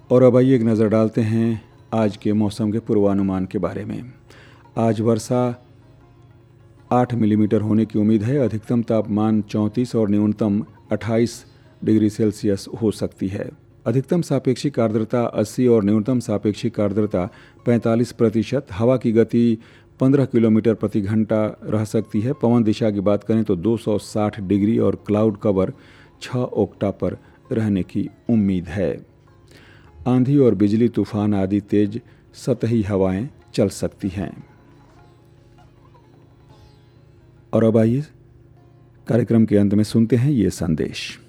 और अब आइए एक नज़र डालते हैं आज के मौसम के पूर्वानुमान के बारे में। आज वर्षा 8 मिलीमीटर होने की उम्मीद है। अधिकतम तापमान 34 और न्यूनतम 28 डिग्री सेल्सियस हो सकती है। अधिकतम सापेक्षिक आर्द्रता 80 और न्यूनतम सापेक्षिक आर्द्रता 45%। हवा की गति 15 किलोमीटर प्रति घंटा रह सकती है। पवन दिशा की बात करें तो 260 डिग्री और क्लाउड कवर 6 ओक्टा पर रहने की उम्मीद है। आंधी और बिजली तूफान आदि तेज सतही हवाएं चल सकती हैं। और अब आइए कार्यक्रम के अंत में सुनते हैं ये संदेश।